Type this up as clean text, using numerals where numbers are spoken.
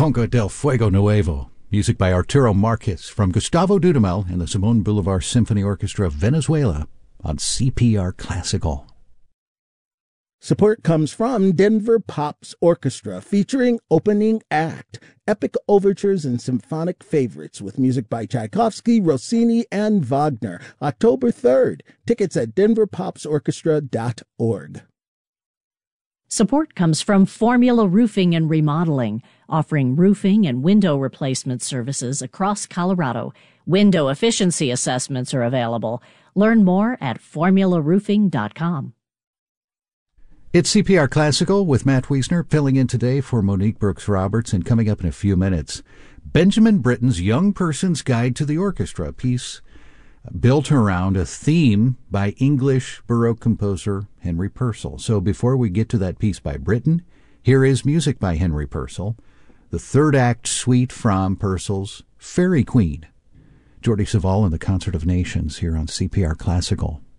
Conga del Fuego Nuevo. Music by Arturo Marquez from Gustavo Dudamel and the Simón Bolívar Symphony Orchestra of Venezuela on CPR Classical. Support comes from Denver Pops Orchestra, featuring opening act, epic overtures and symphonic favorites with music by Tchaikovsky, Rossini, and Wagner. October 3rd. Tickets at denverpopsorchestra.org. Support comes from Formula Roofing and Remodeling, offering roofing and window replacement services across Colorado. Window efficiency assessments are available. Learn more at formularoofing.com. It's CPR Classical with Matt Wiesner, filling in today for Monique Brooks-Roberts, and coming up in a few minutes, Benjamin Britten's Young Person's Guide to the Orchestra, a piece built around a theme by English Baroque composer Henry Purcell. So before we get to that piece by Britten, here is music by Henry Purcell, the third act suite from Purcell's Fairy Queen. Jordi Savall and the Concert of Nations here on CPR Classical.